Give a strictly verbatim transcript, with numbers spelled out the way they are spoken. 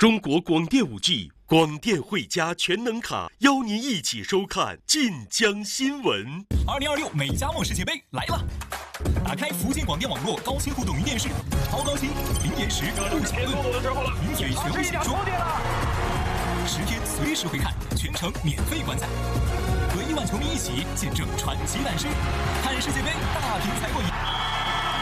中国广电五 G 广电汇加全能卡，邀您一起收看晋江新闻。 二零二六美加墨世界杯来了！打开福建广电网络高清互动云电视，超高清、零延时、不卡顿，零嘴全部享受。十天随时回看，全程免费观赛，和亿万球迷一起见证传奇诞生，看世界杯大屏才过瘾。